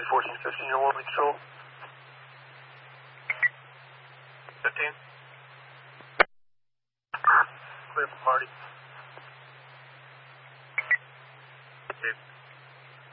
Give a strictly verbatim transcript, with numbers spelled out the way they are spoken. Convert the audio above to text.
Marty fourteen fifteen, you're one control. fifteen. Clear for Marty. Okay.